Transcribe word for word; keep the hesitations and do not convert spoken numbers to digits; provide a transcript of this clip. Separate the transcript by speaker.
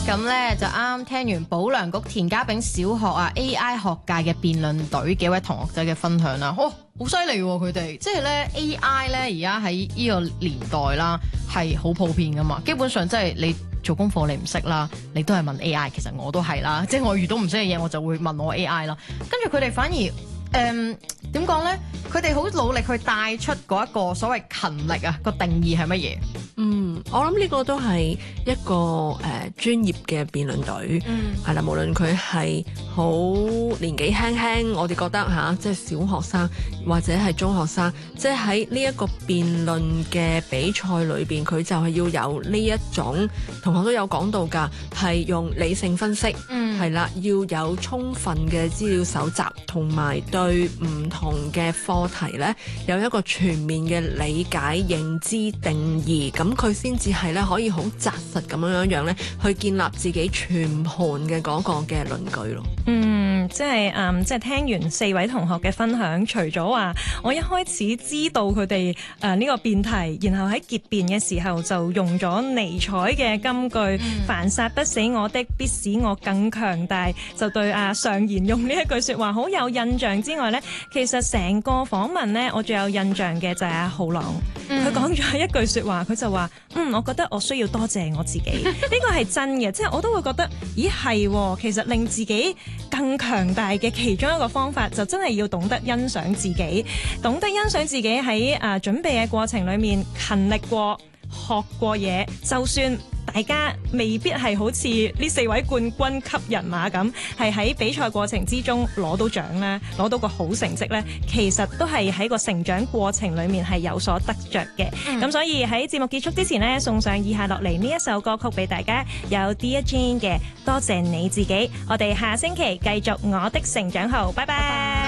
Speaker 1: 咁咧就啱啱聽完保良局田家炳小學啊 A I 學界嘅辯論隊幾位同學仔嘅分享啦，哦，好犀利喎佢哋，即係咧 A I 咧而家喺呢個年代啦係好普遍噶嘛，基本上即係你做功課你唔識啦，你都係問 A I， 其實我都係啦，即係我遇到唔識嘅嘢我就會問我 A I 啦，跟住佢哋反而誒點講咧？佢哋好努力去帶出嗰一個所謂勤力啊個定義係乜嘢？
Speaker 2: 嗯，我諗呢個都係一個誒、呃、專業嘅辯論隊，係啦、嗯，無論佢係好年紀輕輕，我哋覺得吓，即係小學生或者係中學生，即係喺呢一個辯論嘅比賽裏邊，佢就係要有呢一種，同學都有講到㗎，係用理性分析，係啦、嗯，要有充分嘅資料搜集，同埋對唔同嘅課題咧有一個全面嘅理解、認知、定義，咁佢先至係咧可以好紮實咁樣樣咧去建立自己全盤嘅嗰個嘅論據咯。
Speaker 3: 嗯，即係嗯，即係聽完四位同學嘅分享，除咗話我一開始知道佢哋誒呢個辯題，然後喺結辯嘅時候就用咗尼采嘅金句，嗯、凡殺不死我的，必使我更強大，就對阿尚賢用呢一句說話好有印象之外咧，其實成個訪問咧，我最有印象嘅就係阿浩朗，佢講咗一句說話，佢就話：嗯，我覺得我需要多謝我自己，呢個係真嘅，即係我都會覺得，咦係，其實令自己更強大嘅其中一個方法，就真係要懂得欣賞自己，懂得欣賞自己喺啊準備嘅過程裏面勤力過、學過嘢，就算大家未必係好似呢四位冠軍級人馬咁，係喺比賽過程之中攞到獎咧，攞到個好成績咧，其實都係喺個成長過程裏面係有所得着嘅。咁、嗯、所以喺節目結束之前呢，送上以下落嚟呢一首歌曲俾大家，有 Dear Jane 嘅多謝你自己。我哋下星期繼續我的成長號，拜拜。